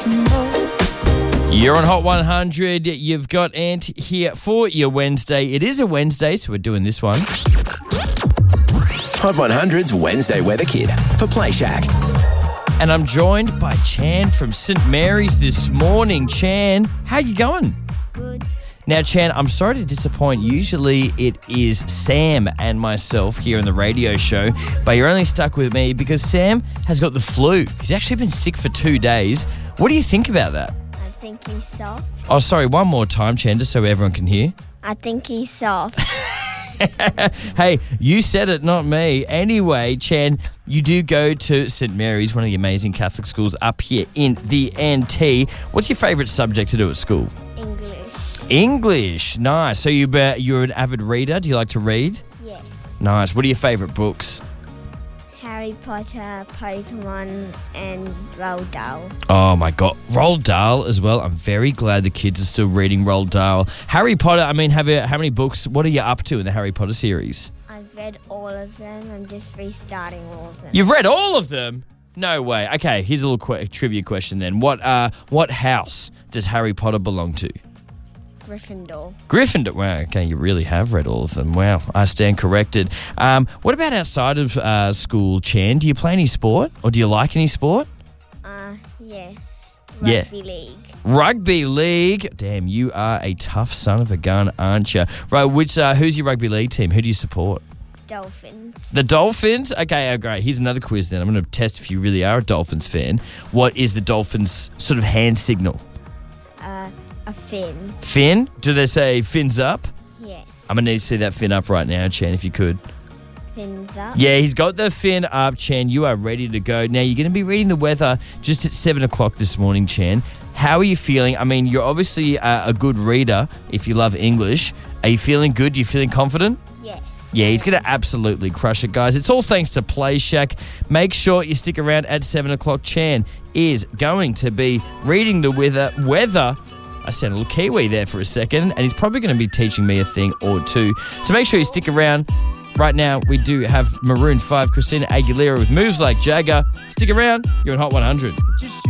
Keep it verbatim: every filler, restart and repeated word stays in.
You're on Hot one hundred. You've got Ant here for your Wednesday. It is a Wednesday, so we're doing this one. Hot one hundred's Wednesday Weather Kid for Play Shack. And I'm joined by Chan from Saint Mary's this morning. Chan, how you going? Good. Now, Chan, I'm sorry to disappoint. Usually it is Sam and myself here in the radio show, but you're only stuck with me because Sam has got the flu. He's actually been sick for two days. What do you think about that? I think he's soft. Oh, sorry, one more time, Chan, just so everyone can hear. I think he's soft. Hey, you said it, not me. Anyway, Chan, you do go to Saint Mary's, one of the amazing Catholic schools up here in the N T. What's your favourite subject to do at school? English. English. Nice. So you, uh, you're an avid reader. Do you like to read? Yes. Nice. What are your favourite books? Harry Potter, Pokemon, and Roald Dahl. Oh, my God. Roald Dahl as well. I'm very glad the kids are still reading Roald Dahl. Harry Potter, I mean, have you, how many books, what are you up to in the Harry Potter series? I've read all of them. I'm just restarting all of them. You've read all of them? No way. Okay, here's a little qu- trivia question then. What uh, what house does Harry Potter belong to? Gryffindor. Gryffindor. Wow, okay, you really have read all of them. Wow, I stand corrected. Um, what about outside of uh, school, Chan? Do you play any sport or do you like any sport? Uh, yes. Yeah. Rugby league. Rugby league. Damn, you are a tough son of a gun, aren't you? Right, which uh, who's your rugby league team? Who do you support? Dolphins. The Dolphins? Okay, oh, great. Here's another quiz then. I'm going to test if you really are a Dolphins fan. What is the Dolphins' sort of hand signal? Uh, a fin. Fin? Do they say fins up? Yes. I'm going to need to see that fin up right now, Chan, if you could. Fins up. Yeah, he's got the fin up, Chan. You are ready to go. Now, you're going to be reading the weather just at seven o'clock this morning, Chan. How are you feeling? I mean, you're obviously uh, a good reader if you love English. Are you feeling good? Are you feeling confident? Yes. Yeah, he's going to absolutely crush it, guys. It's all thanks to Play Shack. Make sure you stick around at seven o'clock. Chan is going to be reading the weather. Weather. I sound a little Kiwi there for a second, and he's probably going to be teaching me a thing or two. So make sure you stick around. Right now, we do have Maroon five, Christina Aguilera with Moves Like Jagger. Stick around. You're on Hot one hundred.